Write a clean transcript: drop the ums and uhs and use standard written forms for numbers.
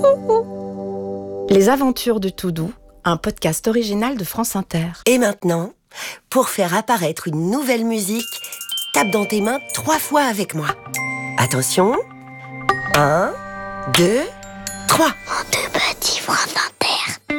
Les aventures de Toudou, un podcast original de France Inter. Et maintenant, pour faire apparaître une nouvelle musique, tape dans tes mains 3 fois avec moi. Attention, 1, 2, 3. Mon deux petits France Inter.